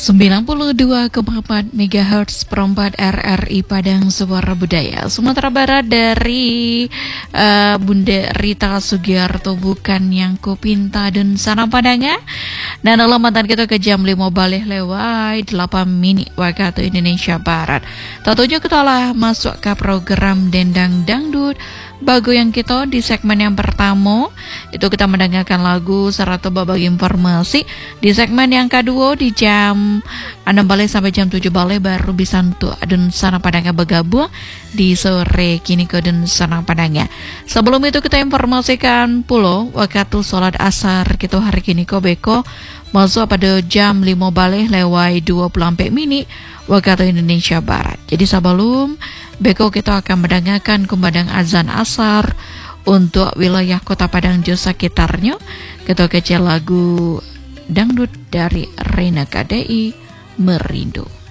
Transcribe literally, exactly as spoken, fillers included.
sembilan puluh dua koma empat megahertz perempat R R I Padang Suara Budaya Sumatera Barat dari uh, Bunda Rita Sugiarto, bukan yang ku pinta dan sana padanya. Dan dalam mantan kita ke jam lima balik lewat delapan menit waktu Indonesia Barat. Tentunya kita lah masuk ke program Dendang Dangdut Bago yang kita di segmen yang pertama itu kita mendengarkan lagu serta berbagi informasi. Di segmen yang kedua di jam enam balik sampai jam tujuh balik baru bisa untuk dan sana padangnya bergabung di sore kini ke dan sana padangnya. Sebelum itu kita informasikan pulau waktu sholat asar kita hari kini ko beko masuk pada jam lima balik lewat dua puluh empat menit waktu Indonesia Barat. Jadi sebelum beko kita akan mendengarkan kumandang azan asar untuk wilayah Kota Padang dan sekitarnya. Kita kecil lagu dangdut dari Rena K D I Merindu.